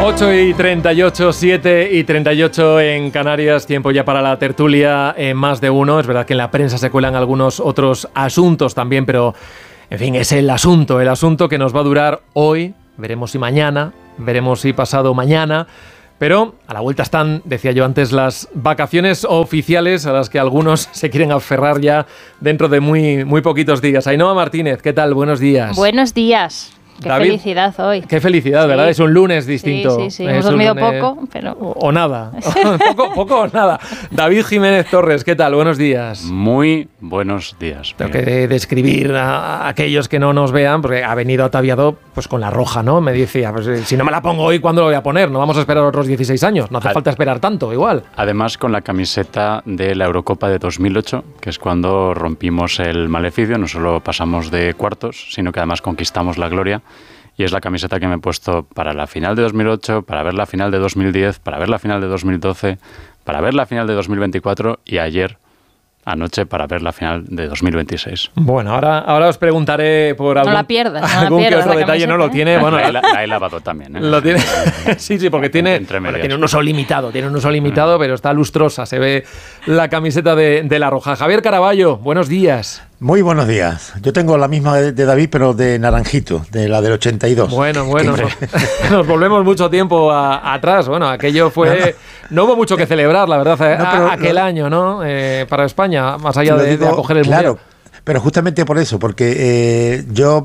8:38, 7:38 en Canarias, tiempo ya para la tertulia Más de Uno. Es verdad que en la prensa se cuelan algunos otros asuntos también, pero en fin, es el asunto que nos va a durar hoy. Veremos si mañana, veremos si pasado mañana. Pero a la vuelta están, decía yo antes, las vacaciones oficiales a las que algunos se quieren aferrar ya dentro de muy poquitos días. Ainhoa Martínez, ¿qué tal? Buenos días. Buenos días. Qué David, felicidad hoy. Qué felicidad, sí. ¿Verdad? Es un lunes distinto. Sí. Hemos dormido poco, pero... O nada. poco o nada. David Jiménez Torres, ¿qué tal? Buenos días. Muy buenos días. Tengo que describir a aquellos que no nos vean, porque ha venido ataviado pues con la roja, ¿no? Me decía, pues, si no me la pongo hoy, ¿cuándo lo voy a poner? No vamos a esperar otros 16 años. No hace falta esperar tanto, igual. Además, con la camiseta de la Eurocopa de 2008, que es cuando rompimos el maleficio, no solo pasamos de cuartos, sino que además conquistamos la gloria. Y es la camiseta que me he puesto para la final de 2008, para ver la final de 2010, para ver la final de 2012, para ver la final de 2024 y ayer, anoche, para ver la final de 2026. Bueno, ahora os preguntaré por algún, no la pierdas, algún que otro detalle. No lo tiene. Bueno, la he lavado también, ¿eh? Lo tiene. Sí, porque tiene un uso limitado. Pero está lustrosa. Se ve la camiseta de la roja. Javier Caraballo, buenos días. Muy buenos días. Yo tengo la misma de David, pero de naranjito, de la del 82. Bueno, nos volvemos mucho tiempo atrás. Bueno, aquello fue... No hubo mucho que celebrar, la verdad, aquel año, ¿no? Para España, más allá de acoger el Mundial. Pero justamente por eso, porque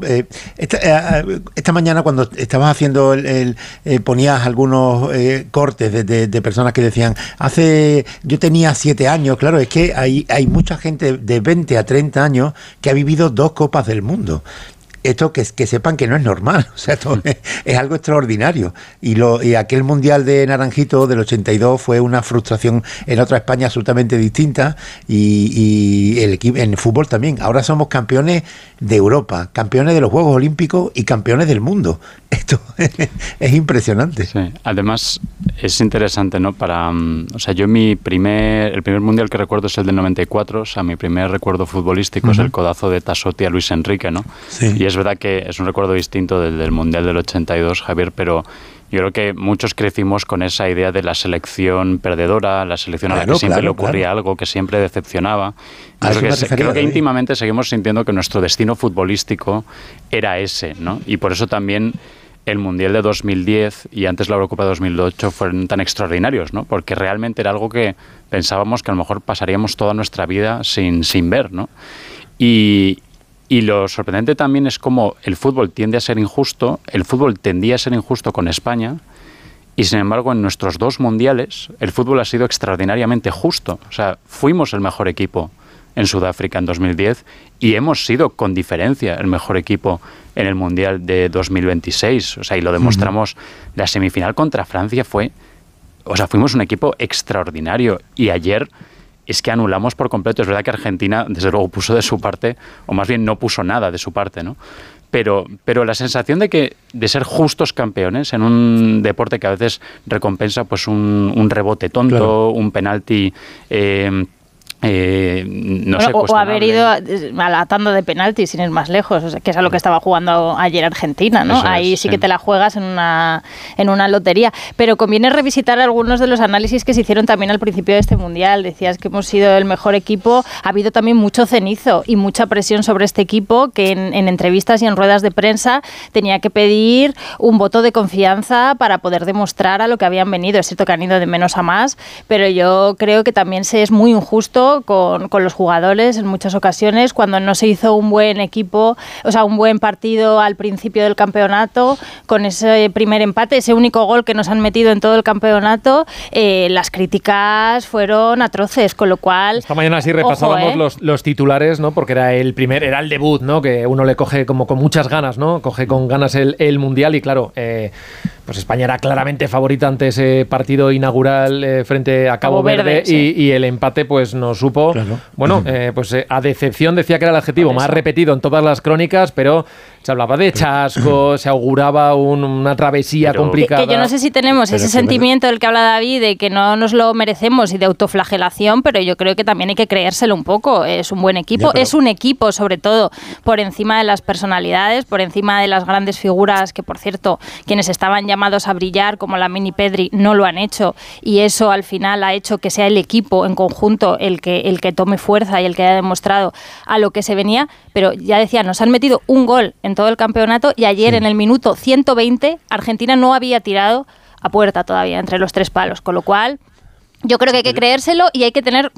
esta mañana cuando estabas haciendo ponías algunos cortes de personas que decían, yo tenía 7 años, claro, es que hay mucha gente de 20 a 30 años que ha vivido 2 Copas del Mundo. Esto que sepan que no es normal, o sea, esto es algo extraordinario. Y aquel Mundial de Naranjito del 82 fue una frustración en otra España absolutamente distinta, y el equipo en fútbol también. Ahora somos campeones de Europa, campeones de los Juegos Olímpicos y campeones del mundo. Esto es impresionante. Sí. Además, es interesante, ¿no? Yo el primer Mundial que recuerdo es el del 94, o sea, mi primer recuerdo futbolístico es el codazo de Tassotti a Luis Enrique, ¿no? Sí. Y es verdad que es un recuerdo distinto del Mundial del 82, Javier, pero yo creo que muchos crecimos con esa idea de la selección perdedora, la selección a la que siempre le ocurría algo, que siempre decepcionaba. Creo que íntimamente seguimos sintiendo que nuestro destino futbolístico era ese, ¿no? Y por eso también el Mundial de 2010 y antes la Eurocopa de 2008 fueron tan extraordinarios, ¿no? Porque realmente era algo que pensábamos que a lo mejor pasaríamos toda nuestra vida sin ver, ¿no? Y lo sorprendente también es cómo el fútbol tiende a ser injusto, el fútbol tendía a ser injusto con España, y sin embargo en nuestros 2 mundiales el fútbol ha sido extraordinariamente justo. O sea, fuimos el mejor equipo en Sudáfrica en 2010 y hemos sido con diferencia el mejor equipo en el Mundial de 2026. O sea, y lo demostramos. La semifinal contra Francia fuimos un equipo extraordinario, y ayer es que anulamos por completo. Es verdad que Argentina, desde luego, puso de su parte, o más bien no puso nada de su parte, ¿no? Pero la sensación de ser justos campeones en un deporte que a veces recompensa pues un rebote tonto, claro, un penalti... o haber ido a la tanda de penaltis sin ir más lejos, o sea, que es a lo que estaba jugando ayer Argentina, ¿no? Ahí sí que te la juegas en una lotería. Pero conviene revisitar algunos de los análisis que se hicieron también al principio de este Mundial. Decías que hemos sido el mejor equipo. Ha habido también mucho cenizo y mucha presión sobre este equipo, que en entrevistas y en ruedas de prensa tenía que pedir un voto de confianza para poder demostrar a lo que habían venido. Es cierto que han ido de menos a más, pero yo creo que también se es muy injusto con los jugadores en muchas ocasiones, cuando no se hizo un buen equipo, o sea, un buen partido al principio del campeonato, con ese primer empate, ese único gol que nos han metido en todo el campeonato, las críticas fueron atroces, con lo cual... Esta mañana sí repasábamos los titulares, ¿no? Porque era el debut, ¿no? Que uno le coge como con muchas ganas, ¿no? Coge con ganas el Mundial, y claro, pues España era claramente favorita ante ese partido inaugural frente a Cabo Verde, sí. y el empate pues nos supo, claro, a decepción, decía que era el adjetivo más repetido en todas las crónicas, pero Se hablaba de chasco, se auguraba una travesía complicada. Que yo no sé si tenemos ese sentimiento del que habla David, de que no nos lo merecemos y de autoflagelación, pero yo creo que también hay que creérselo un poco. Es un buen equipo, es un equipo sobre todo por encima de las personalidades, por encima de las grandes figuras que, por cierto, quienes estaban llamados a brillar, como la Mini Pedri, no lo han hecho, y eso al final ha hecho que sea el equipo en conjunto el que tome fuerza y el que haya demostrado a lo que se venía. Pero ya decía, nos han metido un gol en todo el campeonato y ayer en el minuto 120 Argentina no había tirado a puerta todavía entre los tres palos, con lo cual yo creo que hay que creérselo y hay que tener